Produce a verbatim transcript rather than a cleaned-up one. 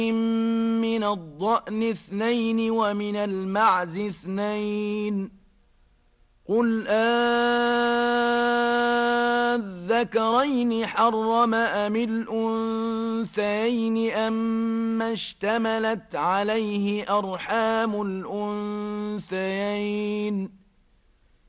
من الضأن اثنين ومن المعز اثنين قل أذكرين حرم أم الأنثيين أما اشتملت عليه أرحام الأنثيين